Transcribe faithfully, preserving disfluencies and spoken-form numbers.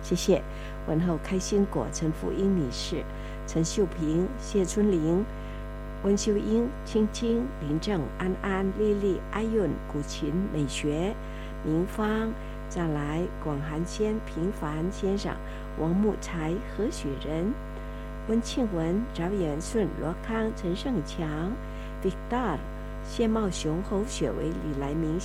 谢谢。问候开心果陈福英女士、陈秀平、谢春玲、温秀英、青青、林正、安安、丽丽、艾润、古琴、美学、明芳，再来广寒仙、平凡先生、王木才、何许人、温庆文、翟元顺、罗康、陈胜强、Victor、谢茂雄、侯雪维、李来明、